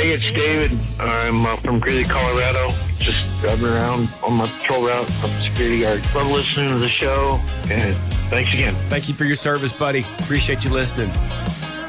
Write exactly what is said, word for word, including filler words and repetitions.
Hey, it's David. I'm uh, from Greeley, Colorado. Just driving around on my patrol route. I'm a security guard. Love listening to the show, and thanks again. Thank you for your service, buddy. Appreciate you listening.